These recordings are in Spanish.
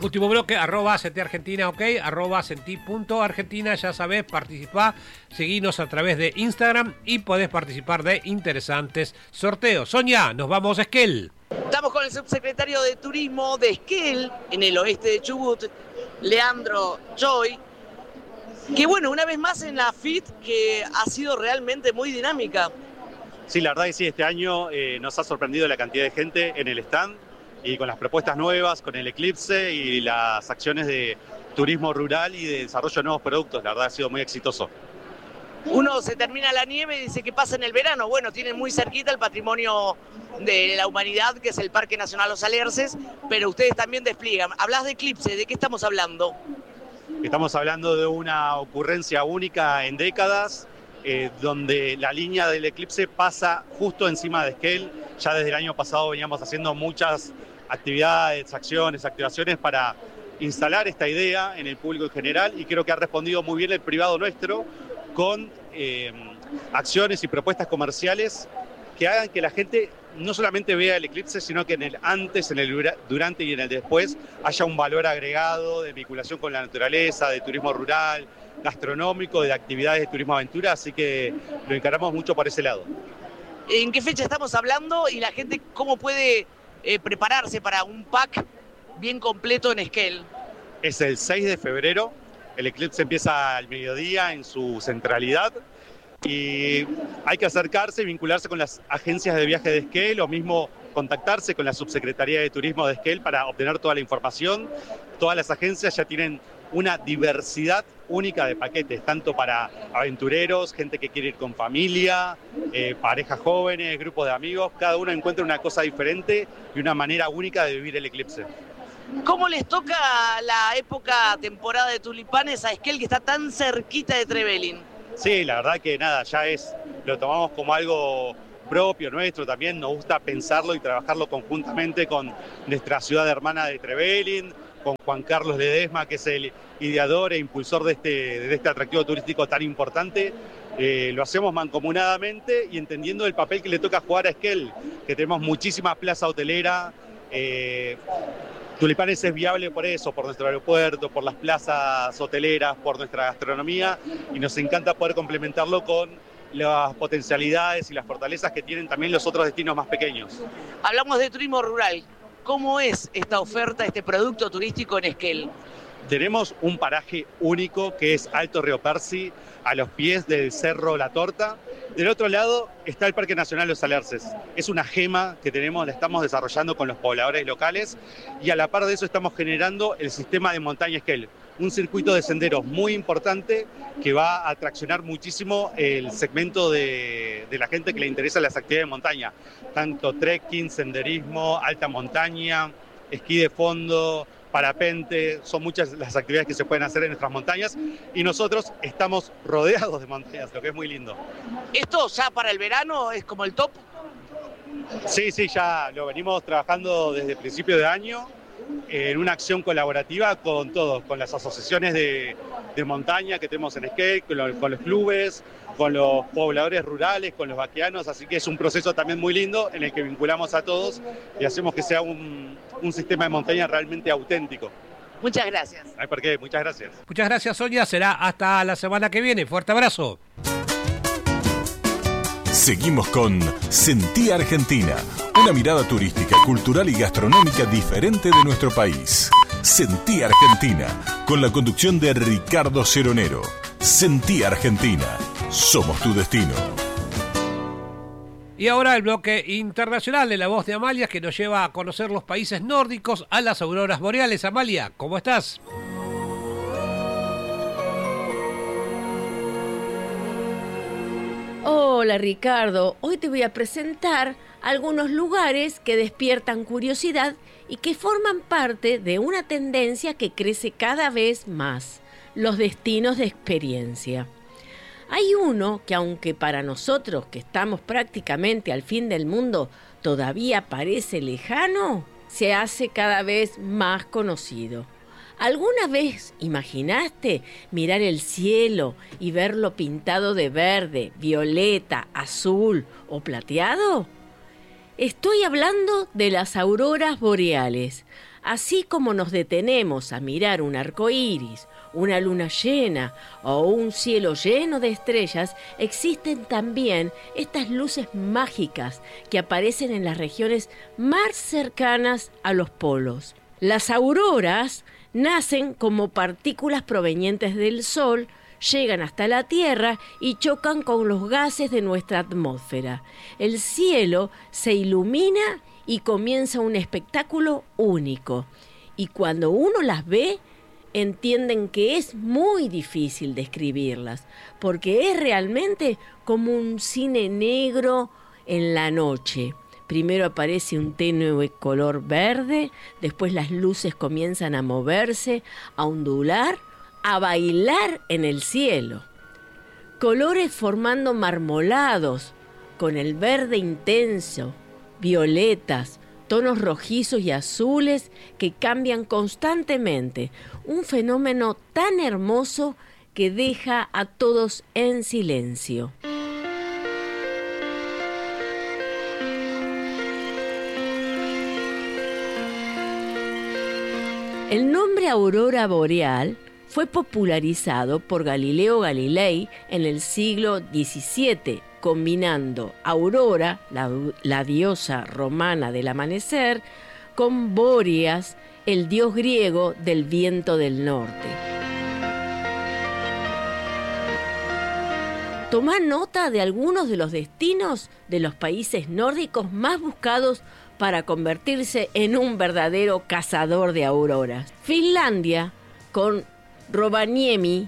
Último bloque, @sentiargentina, ok, @senti.argentina, ya sabés, participá, seguinos a través de Instagram y podés participar de interesantes sorteos. Sonia, nos vamos a Esquel. Estamos con el subsecretario de Turismo de Esquel, en el oeste de Chubut, Leandro Choi, que bueno, una vez más en la FIT, que ha sido realmente muy dinámica. Sí, la verdad que sí, este año nos ha sorprendido la cantidad de gente en el stand y con las propuestas nuevas, con el eclipse y las acciones de turismo rural y de desarrollo de nuevos productos. La verdad ha sido muy exitoso. Uno se termina la nieve y dice que pasa en el verano. Bueno, tienen muy cerquita el patrimonio de la humanidad, que es el Parque Nacional Los Alerces, pero ustedes también despliegan. Hablas de eclipse, ¿de qué estamos hablando? Estamos hablando de una ocurrencia única en décadas, donde la línea del eclipse pasa justo encima de Esquel. Ya desde el año pasado veníamos haciendo muchas actividades, activaciones para instalar esta idea en el público en general, y creo que ha respondido muy bien el privado nuestro con acciones y propuestas comerciales que hagan que la gente no solamente vea el eclipse, sino que en el antes, en el durante y en el después haya un valor agregado de vinculación con la naturaleza, de turismo rural, gastronómico, de actividades de turismo aventura, así que lo encaramos mucho por ese lado. ¿En qué fecha estamos hablando y la gente cómo puede prepararse para un pack bien completo en Esquel? Es el 6 de febrero, el eclipse empieza al mediodía en su centralidad y hay que acercarse y vincularse con las agencias de viaje de Esquel o mismo contactarse con la Subsecretaría de Turismo de Esquel para obtener toda la información. Todas las agencias ya tienen una diversidad única de paquetes, tanto para aventureros, gente que quiere ir con familia, parejas jóvenes, grupos de amigos. Cada uno encuentra una cosa diferente y una manera única de vivir el eclipse. ¿Cómo les toca la época, temporada de tulipanes a Esquel, que está tan cerquita de Trevelin? Sí, la verdad que nada, lo tomamos como algo propio nuestro también. Nos gusta pensarlo y trabajarlo conjuntamente con nuestra ciudad hermana de Trevelin, con Juan Carlos Ledesma, que es el ideador e impulsor de este atractivo turístico tan importante. Lo hacemos mancomunadamente y entendiendo el papel que le toca jugar a Esquel, que tenemos muchísimas plazas hoteleras. Tulipanes es viable por eso, por nuestro aeropuerto, por las plazas hoteleras, por nuestra gastronomía, y nos encanta poder complementarlo con las potencialidades y las fortalezas que tienen también los otros destinos más pequeños. Hablamos de turismo rural. ¿Cómo es esta oferta, este producto turístico en Esquel? Tenemos un paraje único que es Alto Río Percy, a los pies del Cerro La Torta. Del otro lado está el Parque Nacional Los Alerces. Es una gema que tenemos, la estamos desarrollando con los pobladores locales y a la par de eso estamos generando el sistema de montaña Esquel, un circuito de senderos muy importante que va a atraccionar muchísimo el segmento de la gente que le interesa las actividades de montaña, tanto trekking, senderismo, alta montaña, esquí de fondo, parapente. Son muchas las actividades que se pueden hacer en nuestras montañas y nosotros estamos rodeados de montañas, lo que es muy lindo. ¿Esto ya para el verano es como el top? Sí, ya lo venimos trabajando desde principio de año en una acción colaborativa con todos, con las asociaciones de montaña que tenemos en Esquel, con los clubes, con los pobladores rurales, con los vaqueanos, así que es un proceso también muy lindo en el que vinculamos a todos y hacemos que sea un sistema de montaña realmente auténtico. Muchas gracias. No hay por qué, muchas gracias. Muchas gracias, Sonia. Será hasta la semana que viene. Fuerte abrazo. Seguimos con Sentí Argentina, una mirada turística, cultural y gastronómica diferente de nuestro país. Sentí Argentina, con la conducción de Ricardo Ceronero. Sentí Argentina, somos tu destino. Y ahora el bloque internacional de La Voz de Amalia, que nos lleva a conocer los países nórdicos a las auroras boreales. Amalia, ¿cómo estás? Hola Ricardo, hoy te voy a presentar algunos lugares que despiertan curiosidad y que forman parte de una tendencia que crece cada vez más, los destinos de experiencia. Hay uno que, aunque para nosotros que estamos prácticamente al fin del mundo todavía parece lejano, se hace cada vez más conocido. ¿Alguna vez imaginaste mirar el cielo y verlo pintado de verde, violeta, azul o plateado? Estoy hablando de las auroras boreales. Así como nos detenemos a mirar un arco iris, una luna llena o un cielo lleno de estrellas, existen también estas luces mágicas que aparecen en las regiones más cercanas a los polos. Las auroras nacen como partículas provenientes del Sol, llegan hasta la Tierra y chocan con los gases de nuestra atmósfera. El cielo se ilumina y comienza un espectáculo único. Y cuando uno las ve, entienden que es muy difícil describirlas, porque es realmente como un cine negro en la noche. Primero aparece un tenue color verde, después las luces comienzan a moverse, a ondular, a bailar en el cielo. Colores formando marmolados, con el verde intenso, violetas, tonos rojizos y azules que cambian constantemente. Un fenómeno tan hermoso que deja a todos en silencio. El nombre aurora boreal fue popularizado por Galileo Galilei en el siglo XVII, combinando Aurora, la diosa romana del amanecer, con Bóreas, el dios griego del viento del norte. Tomá nota de algunos de los destinos de los países nórdicos más buscados para convertirse en un verdadero cazador de auroras. Finlandia, con Rovaniemi,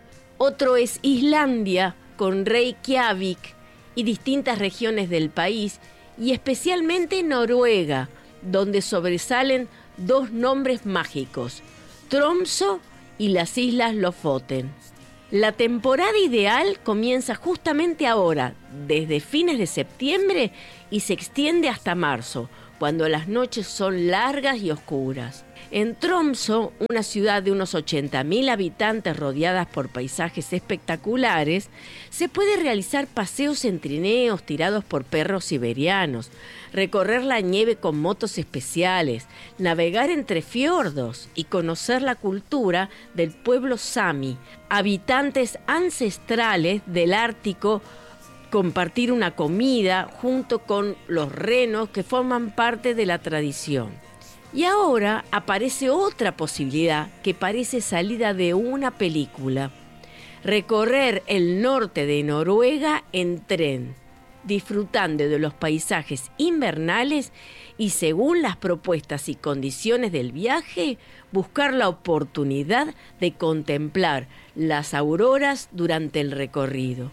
otro es Islandia, con Reykjavik y distintas regiones del país, y especialmente Noruega, donde sobresalen dos nombres mágicos, Tromsø y las Islas Lofoten. La temporada ideal comienza justamente ahora, desde fines de septiembre, y se extiende hasta marzo, cuando las noches son largas y oscuras. En Tromsø, una ciudad de unos 80.000 habitantes rodeadas por paisajes espectaculares, se puede realizar paseos en trineos tirados por perros siberianos, recorrer la nieve con motos especiales, navegar entre fiordos y conocer la cultura del pueblo sami, habitantes ancestrales del Ártico, compartir una comida junto con los renos que forman parte de la tradición. Y ahora aparece otra posibilidad que parece salida de una película: recorrer el norte de Noruega en tren, disfrutando de los paisajes invernales y, según las propuestas y condiciones del viaje, buscar la oportunidad de contemplar las auroras durante el recorrido.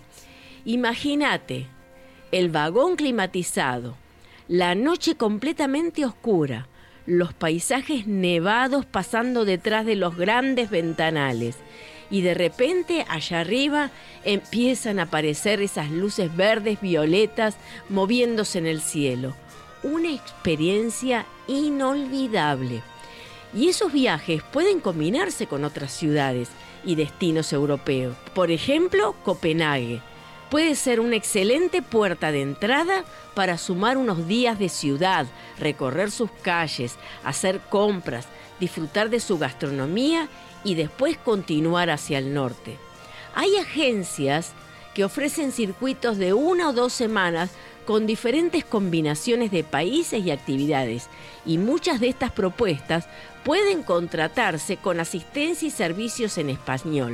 Imagínate el vagón climatizado, la noche completamente oscura, los paisajes nevados pasando detrás de los grandes ventanales, y de repente allá arriba empiezan a aparecer esas luces verdes, violetas, moviéndose en el cielo. Una experiencia inolvidable. Y esos viajes pueden combinarse con otras ciudades y destinos europeos. Por ejemplo, Copenhague puede ser una excelente puerta de entrada para sumar unos días de ciudad, recorrer sus calles, hacer compras, disfrutar de su gastronomía y después continuar hacia el norte. Hay agencias que ofrecen circuitos de 1 o 2 semanas con diferentes combinaciones de países y actividades, y muchas de estas propuestas pueden contratarse con asistencia y servicios en español.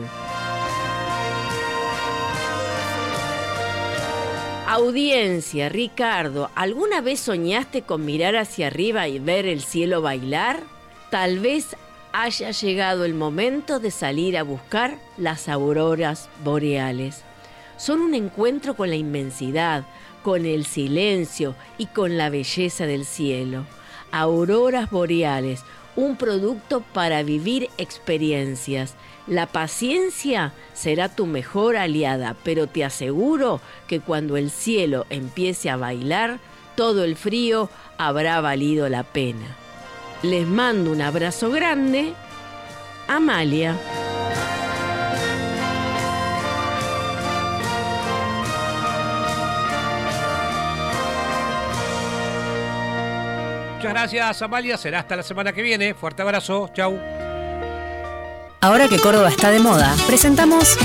Audiencia, Ricardo, ¿alguna vez soñaste con mirar hacia arriba y ver el cielo bailar? Tal vez haya llegado el momento de salir a buscar las auroras boreales. Son un encuentro con la inmensidad, con el silencio y con la belleza del cielo. Auroras boreales, un producto para vivir experiencias. La paciencia será tu mejor aliada, pero te aseguro que cuando el cielo empiece a bailar, todo el frío habrá valido la pena. Les mando un abrazo grande. Amalia. Muchas gracias, Amalia. Será hasta la semana que viene. Fuerte abrazo. Chau. Ahora que Córdoba está de moda, presentamos